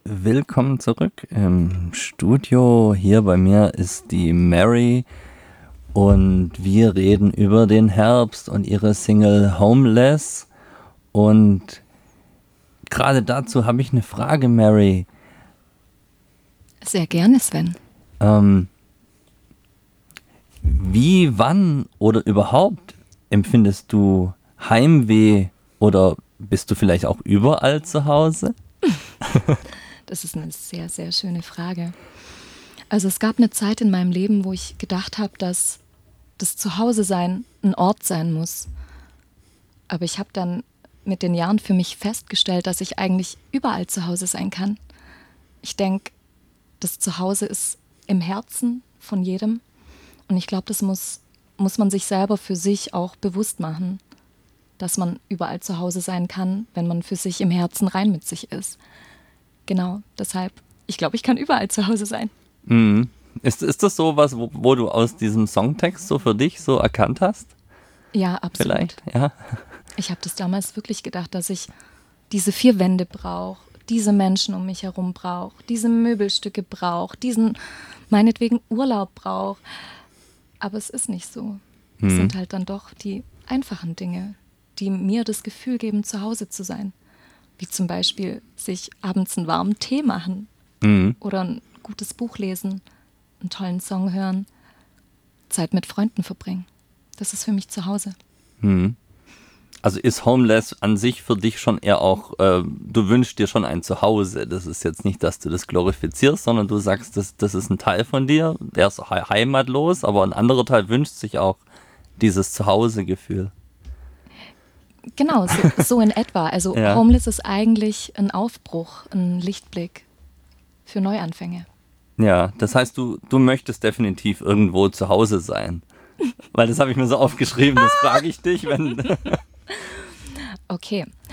Willkommen zurück im Studio. Hier bei mir ist die Mary und wir reden über den Herbst und ihre Single Homeless. Und gerade dazu habe ich eine Frage, Mary. Sehr gerne, Sven. Wie, wann oder überhaupt empfindest du Heimweh oder bist du vielleicht auch überall zu Hause? Das ist eine sehr, sehr schöne Frage. Also es gab eine Zeit in meinem Leben, wo ich gedacht habe, dass das Zuhause-Sein ein Ort sein muss. Aber ich habe dann mit den Jahren für mich festgestellt, dass ich eigentlich überall zu Hause sein kann. Ich denke, das Zuhause ist im Herzen von jedem. Und ich glaube, das muss man sich selber für sich auch bewusst machen, dass man überall zu Hause sein kann, wenn man für sich im Herzen rein mit sich ist. Genau, deshalb, ich glaube, ich kann überall zu Hause sein. Mhm. Ist das so was, wo du aus diesem Songtext so für dich so erkannt hast? Ja, absolut. Vielleicht, ja. Ich habe das damals wirklich gedacht, dass ich diese 4 Wände brauche, diese Menschen um mich herum brauche, diese Möbelstücke brauche, diesen meinetwegen Urlaub brauche. Aber es ist nicht so. Es sind halt dann doch die einfachen Dinge, die mir das Gefühl geben, zu Hause zu sein. Wie zum Beispiel sich abends einen warmen Tee machen oder ein gutes Buch lesen, einen tollen Song hören, Zeit mit Freunden verbringen. Das ist für mich zu Hause. Also ist Homeless an sich für dich schon eher auch, du wünschst dir schon ein Zuhause. Das ist jetzt nicht, dass du das glorifizierst, sondern du sagst, das ist ein Teil von dir, der ist heimatlos, aber ein anderer Teil wünscht sich auch dieses Zuhause-Gefühl. Genau, so in etwa. Also Ja. Homeless ist eigentlich ein Aufbruch, ein Lichtblick für Neuanfänge. Ja, das heißt, du möchtest definitiv irgendwo zu Hause sein. Weil das habe ich mir so aufgeschrieben, das frage ich dich, wenn... Okay,